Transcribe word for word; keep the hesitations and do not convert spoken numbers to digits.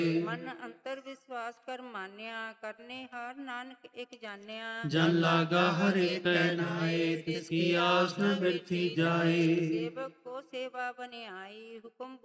ਮਨ ਅੰਤਰ ਵਿਸ਼ਵਾਸ ਕਰ ਮਾਨਿਆ, ਕਰਨੇ ਹਾਰ ਨਾਨਕ ਇਕ ਜਾਣਿਆ। ਜਨ ਲਾਗਾ ਹਰ ਏਕੈ ਨਾਏ, ਤਿਸ ਕੀ ਆਸ ਨ ਬਿਰਥੀ ਜਾਏ। ਸੇਵਕ ਕੋ ਸੇਵਾ ਬਨਿਆਈ, ਹੁਕਮ